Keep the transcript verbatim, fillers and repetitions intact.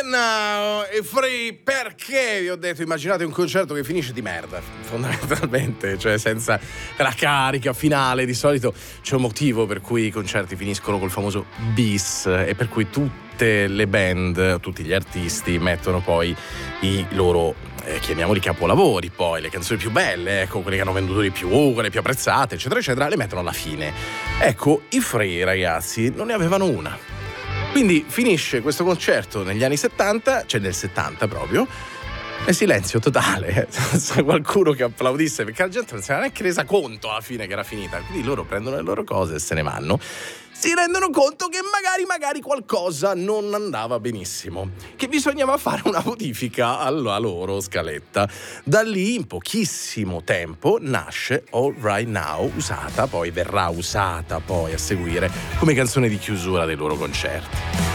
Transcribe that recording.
Now e Free, perché vi ho detto, immaginate un concerto che finisce di merda fondamentalmente, cioè senza la carica finale. Di solito c'è un motivo per cui i concerti finiscono col famoso bis e per cui tutte le band, tutti gli artisti mettono poi i loro eh, chiamiamoli capolavori, poi le canzoni più belle, ecco, quelle che hanno venduto di più, quelle più apprezzate, eccetera eccetera, le mettono alla fine. Ecco, i Free, ragazzi, non ne avevano una. Quindi finisce questo concerto negli anni settanta, cioè nel settanta proprio, e silenzio totale, senza qualcuno che applaudisse, perché la gente non si era neanche resa conto alla fine che era finita. Quindi loro prendono le loro cose e se ne vanno. Si rendono conto che magari magari qualcosa non andava benissimo, che bisognava fare una modifica alla loro scaletta. Da lì, in pochissimo tempo, nasce All Right Now, usata, poi verrà usata poi a seguire come canzone di chiusura dei loro concerti.